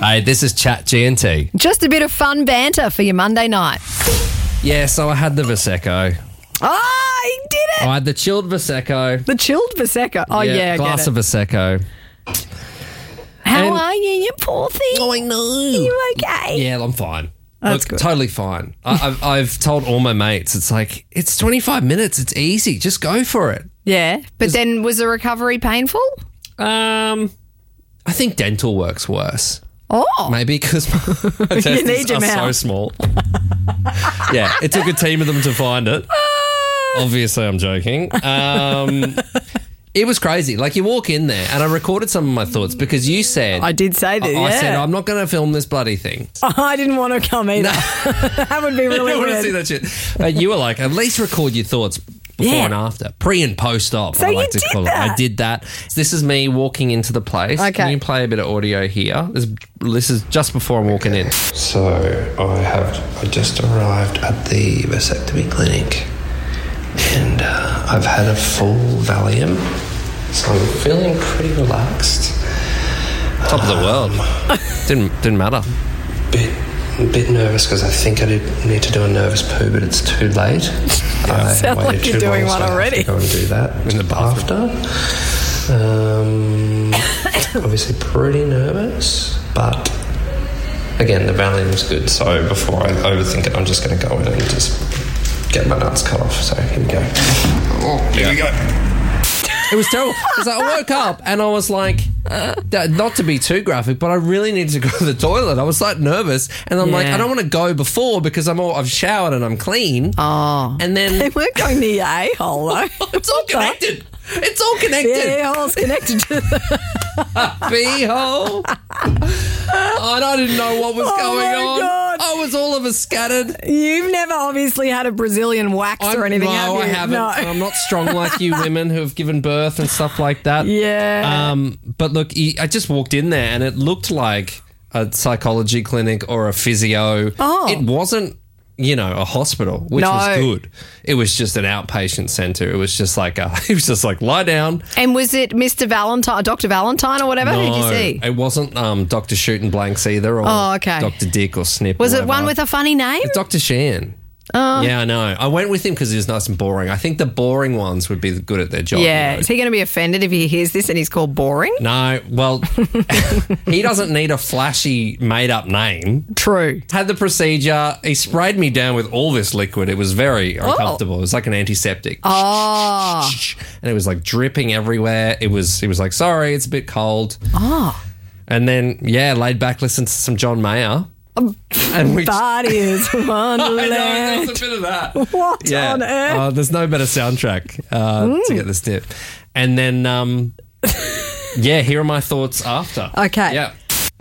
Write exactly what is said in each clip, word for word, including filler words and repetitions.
Hey, this is Chat G N T. Just a bit of fun banter for your Monday night. Yeah, so I had the Prosecco. Oh, you did it. I had the chilled Prosecco. The chilled Prosecco. Oh, yeah, I glass get of it. Prosecco. How and- are you, you poor thing? Oh, I know. Are you okay? Yeah, I'm fine. That's Look, good. totally fine. I, I've, I've told all my mates, it's like, it's twenty-five minutes. It's easy. Just go for it. Yeah, but then was the recovery painful? Um, I think dental works worse. Oh. Maybe because my need intestines your are so mouth. small. Yeah, it took a team of them to find it. Obviously, I'm joking. Um, it was crazy. Like, you walk in there, and I recorded some of my thoughts because you said... I did say that, I, yeah. I said, I'm not going to film this bloody thing. I didn't want to come either. That would be really I don't want to weird. see that shit. Uh, you were like, at least record your thoughts before Yeah. and after. Pre and post op, So I you like to did call it. that? I did that. This is me walking into the place. Okay. Can you play a bit of audio here? This, this is just before I'm walking in. So I have I just arrived at the vasectomy clinic, and uh, I've had a full Valium, so I'm feeling pretty relaxed. Top of the world. didn't didn't matter. Bit bit nervous because I think I did need to do a nervous poo, but it's too late. I Sounds like waited you're too doing long, one so I have already. to go and do that In the bathroom. after. Um, obviously pretty nervous, but again, the Valium's good. So before I overthink it, I'm just going to go in and just get my nuts cut off. So here we go. Oh, here we go. It was terrible. Because I woke up and I was like, that- not to be too graphic, but I really needed to go to the toilet. I was like nervous, and I'm like, Yeah. I don't want to go before because I'm all I've showered and I'm clean. Oh. And They then weren't going near your a-hole, though. it's all connected. It's all The connected. a-hole's connected to the... Beehole. And I didn't know what was Oh going my on. God. I was all of a scattered. You've never obviously had a Brazilian wax or anything, no, have you? I haven't. No. I'm not strong like you women who have given birth and stuff like that. Yeah. Um, but look, I just walked in there and it looked like a psychology clinic or a physio. Oh. It wasn't, you know, a hospital, which No. was good. It was just an outpatient centre. It was just like a, it was just like lie down. And was it Mister Valentine, Doctor Valentine or whatever? Who did you No, see? It wasn't um, Doctor Shooting Blanks either, or Oh, okay. Doctor Dick or Snip. Was or it one whatever. with a funny name? Doctor Shan? Oh. Yeah, I know. I went with him because he was nice and boring. I think the boring ones would be good at their job. Yeah. you know. Is he going to be offended if he hears this and he's called boring? No, well, he doesn't need a flashy made-up name. True. Had the procedure. He sprayed me down with all this liquid. It was very uncomfortable. It was like an antiseptic. Oh. And it was like dripping everywhere. It was, he was like, sorry, it's a bit cold. Oh. And then, yeah, laid back, listened to some John Mayer. And we That is I know, Wonderland. there's a bit of that. What Yeah. on earth? Uh, there's no better soundtrack uh, to get this tip. And then, um, yeah, here are my thoughts after. Okay. Yeah.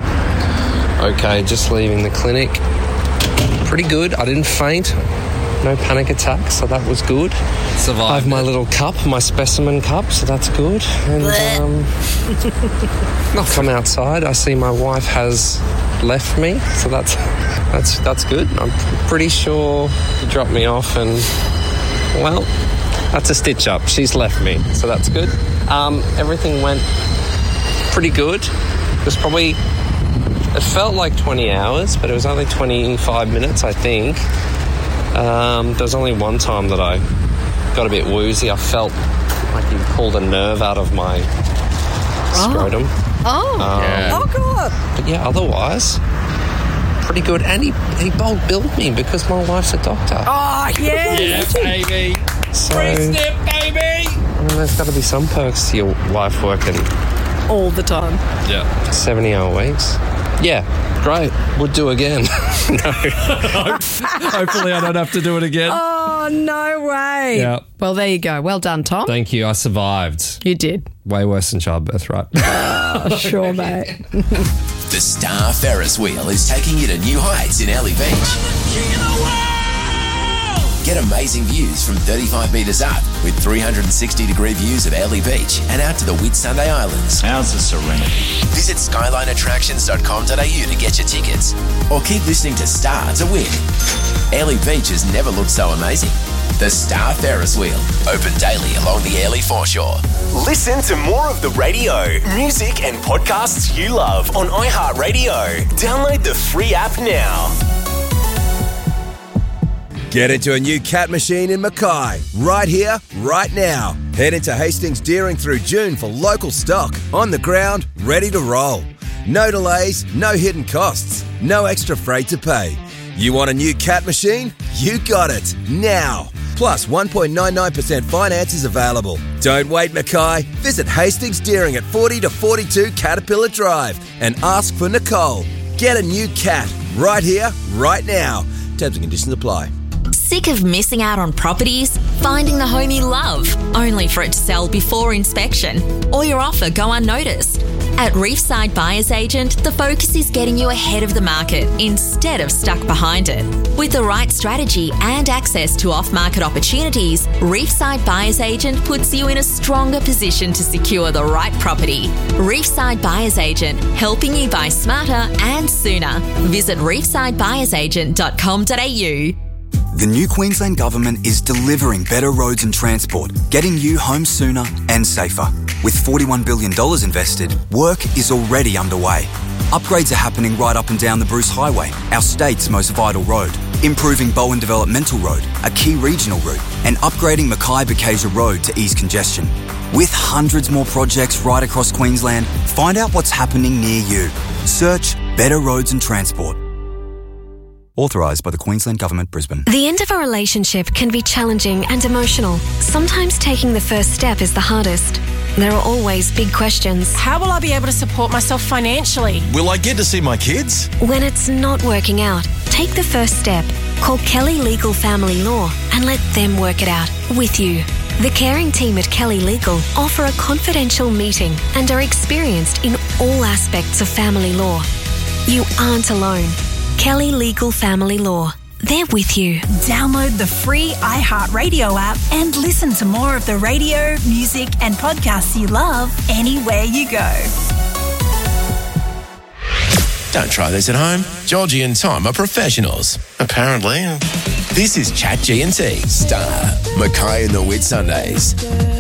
Okay, just leaving the clinic. Pretty good. I didn't faint. No panic attacks, so that was good. I Survived. have my little cup, my specimen cup, so that's good. And um, I'll come outside. I see my wife has left me, so that's that's that's good. I'm pretty sure he dropped me off, and well, that's a stitch up. She's left me, so that's good. Um, everything went pretty good. It was probably it felt like twenty hours, but it was only twenty-five minutes, I think. Um, there was only one time that I got a bit woozy. I felt like he pulled a nerve out of my scrotum. Oh. Yeah. Oh, God. But yeah, otherwise, pretty good. And he, he bulk billed me because my wife's a doctor. Oh, yeah. Yeah, baby. so, Free I snip, baby. mean, there's got to be some perks to your wife working All the time. Yeah. seventy-hour weeks. Yeah, great. Would do again. No. Hopefully I don't have to do it again. Oh, no way. Yeah. Well, there you go. Well done, Tom. Thank you. I survived. You did. Way worse than childbirth, right? Oh, sure, mate. The Star Ferris wheel is taking you to new heights in Early Beach. Get amazing views from thirty-five metres up with three hundred sixty degree views of Early Beach and out to the Whitsunday Islands. How's the serenity? Visit skyline attractions dot com dot a u to get your tickets or keep listening to Star to win. Early Beach has never looked so amazing. The Star Ferris Wheel. Open daily along the Airlie foreshore. Listen to more of the radio, music and podcasts you love on iHeartRadio. Download the free app now. Get into a new cat machine in Mackay, right here, right now. Head into Hastings Deering through June for local stock, on the ground, ready to roll. No delays, no hidden costs, no extra freight to pay. You want a new cat machine? You got it, now. Plus one point nine nine percent finance is available. Don't wait, Mackay. Visit Hastings Deering at forty to forty-two Caterpillar Drive and ask for Nicole. Get a new cat, right here, right now. Terms and conditions apply. Sick of missing out on properties? Finding the home you love, only for it to sell before inspection, or your offer go unnoticed? At Reefside Buyers Agent, the focus is getting you ahead of the market instead of stuck behind it. With the right strategy and access to off-market opportunities, Reefside Buyers Agent puts you in a stronger position to secure the right property. Reefside Buyers Agent, helping you buy smarter and sooner. Visit reefside buyers agent dot com dot a u. The new Queensland Government is delivering better roads and transport, getting you home sooner and safer. With forty-one billion dollars invested, work is already underway. Upgrades are happening right up and down the Bruce Highway, our state's most vital road. Improving Bowen Developmental Road, a key regional route, and upgrading Mackay-Bacasia Road to ease congestion. With hundreds more projects right across Queensland, find out what's happening near you. Search Better Roads and Transport. Authorised by the Queensland Government, Brisbane. The end of a relationship can be challenging and emotional. Sometimes taking the first step is the hardest. There are always big questions. How will I be able to support myself financially? Will I get to see my kids? When it's not working out, take the first step. Call Kelly Legal Family Law and let them work it out with you. The caring team at Kelly Legal offer a confidential meeting and are experienced in all aspects of family law. You aren't alone. Kelly Legal Family Law. They're with you. Download the free iHeartRadio app and listen to more of the radio, music and podcasts you love anywhere you go. Don't try this at home. Georgie and Tom are professionals, apparently. This is Chat G and T. Star, Mackay and the Whit Sundays.